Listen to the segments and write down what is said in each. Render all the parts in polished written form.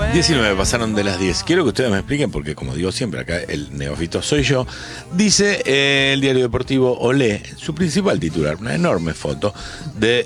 19 pasaron de las 10. Quiero que ustedes me expliquen, porque como digo siempre, acá el neófito soy yo. Dice el diario deportivo Olé, su principal titular, una enorme foto de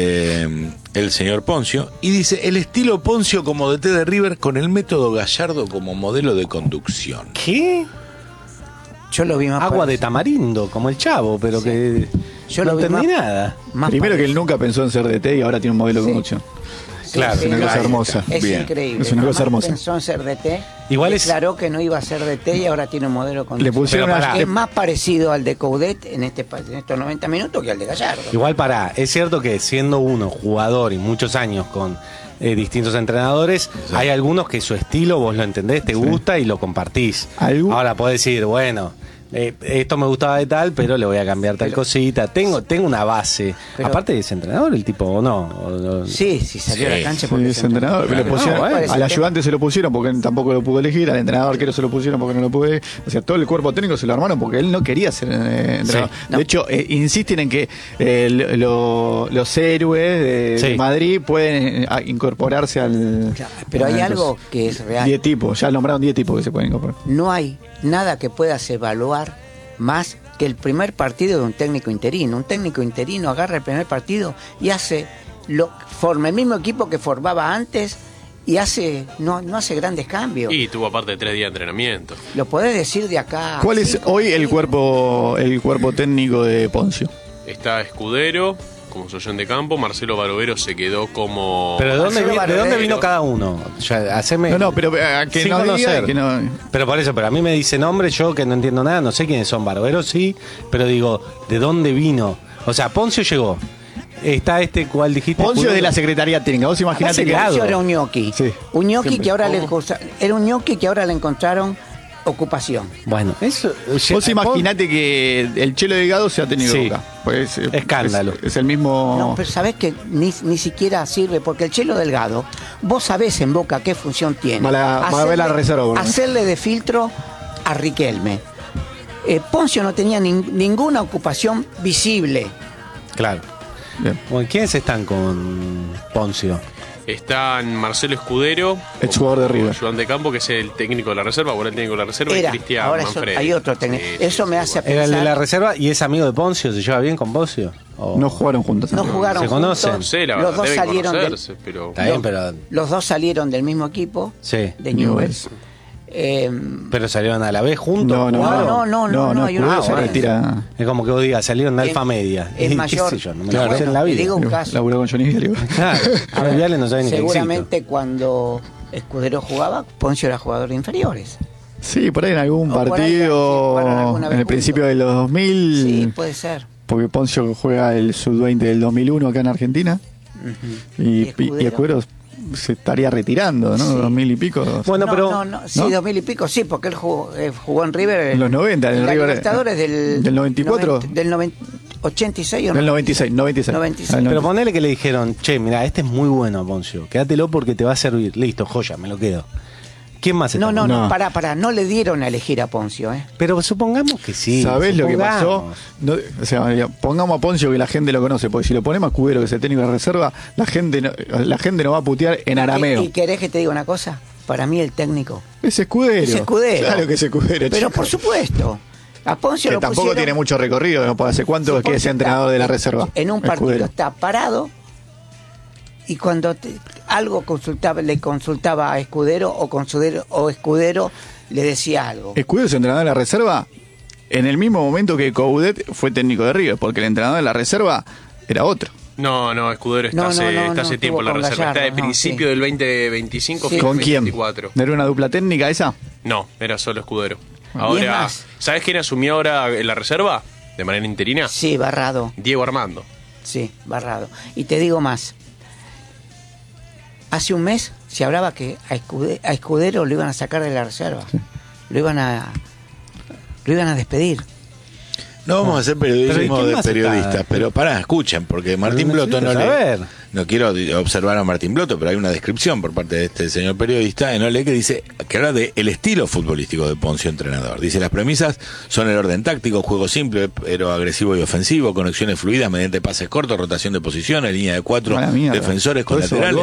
el señor Poncio, y dice: el estilo Poncio como DT de River con el método Gallardo como modelo de conducción. ¿Qué? Yo lo vi más Agua de tamarindo, como el Chavo, pero Sí. que Yo no lo vi entendí más- nada. más Primero que él parecido. nunca pensó en ser DT y ahora tiene un modelo de Sí. conducción. Claro, es una cosa hermosa. Es Bien. increíble. Es una cosa Jamás hermosa. Pensó en ser DT. Igual es- declaró que no iba a ser DT y ahora tiene un modelo con Le pusieron Pero una- pará. que es más parecido al de Coudet en estos 90 minutos que al de Gallardo. Igual es cierto que siendo uno jugador y muchos años con distintos entrenadores, hay algunos que su estilo vos lo entendés, te gusta y lo compartís. Ahora podés decir, bueno, esto me gustaba de tal, pero le voy a cambiar tal cosita. Tengo una base. Pero- Aparte es entrenador el tipo, ¿o no? Sí, salió a la cancha porque Sí, es entrenador. Claro. Le pusieron- No, bueno, al ayudante se lo pusieron porque él tampoco lo pudo elegir, al entrenador arquero se lo pusieron porque no lo pude. O sea, todo el cuerpo técnico se lo armaron porque él no quería ser entrenador. Sí. No. De hecho, insisten en que los héroes de Sí. Madrid pueden incorporarse al. Claro, pero hay algo que es real. 10 tipos, ya nombraron 10 tipos que se pueden incorporar. No hay nada que puedas evaluar más que el primer partido de un técnico interino. Un técnico interino agarra el primer partido y forma el mismo equipo que formaba antes y no hace grandes cambios. Y tuvo aparte 3 días de entrenamiento. Lo podés decir de acá. ¿Cuál es 5 hoy el partidos. cuerpo técnico de Poncio? Está Escudero como sollón de campo, Marcelo Barovero se quedó como... Pero ¿de dónde, Marcelo ¿de dónde Barrero. vino cada uno? Ya, haceme... No, pero que Sin no diga conocer. que no. Pero por eso, pero a mí me dice nombre, yo que no entiendo nada, no sé quiénes son. Barberos sí, pero digo, ¿de dónde vino? O sea, Poncio llegó. Está ¿cuál dijiste? Poncio es de la Secretaría Técnica. Vos imaginate que. Poncio era un ñoqui. Sí, Un ñoqui siempre. que ahora era un ñoqui que ahora le encontraron ocupación. Bueno, eso... Vos imaginate que el Chelo Delgado se ha tenido Sí. Boca. Pues, Escándalo. Es el mismo. No, pero sabés que ni siquiera sirve, porque el Chelo Delgado, vos sabés en Boca qué función tiene. Va a ver la reserva, por lo menos. Hacerle de filtro a Riquelme. Poncio no tenía ninguna ocupación visible. Claro. Bien. Bueno, ¿quiénes están con Poncio? Están Marcelo Escudero, Exjugador de River. ayudante de campo, que es el técnico de la reserva, ahora el técnico de la reserva, Era, y Cristian ahora Manfredi. hay otro técnico. Sí, Eso sí, me sí, hace bueno. ¿Era el de la pensar. reserva y es amigo de Poncio? ¿Se lleva bien con Poncio? ¿O- No jugaron juntos. No jugaron ¿Se conocen? No juntos. sé, la Los verdad, dos deben salieron conocerse, pero... Está bien, pero... Los dos salieron del mismo equipo, Sí. de Newell's. Pero salieron a la vez juntos. No, ¿jugaron? No, hay una Escudero se diferencia. retira. Es como que vos digas, salieron de Es- alfa media. es ¿Qué mayor. sé yo? No me Claro. lo puse en la Te vida. digo un caso. Laburó con Johnny Viale. Claro. Ahora Viale no sabe ni que Seguramente cuando Escudero jugaba, Poncio era jugador de inferiores. Sí, por ahí en algún O por ahí, sí, partido jugaron alguna vez en el juntos. principio de los 2000. Sí, puede ser. Porque Poncio juega el sub-20 del 2001 acá en Argentina. ¿Y Y Escudero? Escudero se estaría retirando, ¿no? Sí. 2000 y pico. Bueno, no, pero... no, sí, ¿no? 2000 y pico, sí, porque él jugó en River. En los 90, en la River, Libertadores del 94. Del 86 o Del no. 96. 96. Ah, el Pero ponele que le dijeron, che, mira, este es muy bueno, Poncio, quédatelo porque te va a servir. Listo, joya, me lo quedo. ¿Quién más está? No, No. pará, no le dieron a elegir a Poncio, ¿eh? Pero supongamos que sí. ¿Sabés lo que pasó? supongamos. No, o sea, pongamos a Poncio que la gente lo conoce, porque si lo ponemos a Escudero, que es el técnico de reserva, la gente no va a putear en arameo. ¿Y querés que te diga una cosa? Para mí el técnico. Es Escudero. Es Escudero. Claro que es Escudero. Pero chico. por supuesto. A Poncio Que lo tampoco pusieron- tiene mucho recorrido, ¿no? ¿Hace cuánto es que es Poncio entrenador está de la reserva? En un partido Escudero. está parado y cuando algo le consultaba a Escudero o Escudero le decía algo. Escudero es entrenador de la reserva en el mismo momento que Coudet fue técnico de River, porque el entrenador de la reserva era otro. No, Escudero está No, hace estuvo tiempo en la con reserva. Está de Gallardo, principio sí. del 2025, Sí. fin ¿Con del quién? 2024. ¿No era una dupla técnica esa? No, era solo Escudero. Y es Ahora, más. ¿sabes quién asumió ahora en la reserva? De manera interina. Sí, Barrado. Diego Armando. Sí, Barrado. Y te digo más. Hace un mes se hablaba que a Escudero lo iban a sacar de la reserva. Lo iban a despedir. No vamos a hacer periodismo ¿quién de más periodistas, está? pero pará, escuchen, porque Martín Pero Bloto no necesito lee. saber. No quiero observar a Martín Bloto, pero hay una descripción por parte de este señor periodista en Olé que dice que habla de el estilo futbolístico de Poncio entrenador. Dice: las premisas son el orden táctico, juego simple pero agresivo y ofensivo, conexiones fluidas mediante pases cortos, rotación de posiciones, línea de 4 Mala mierda. defensores con Todo eso laterales,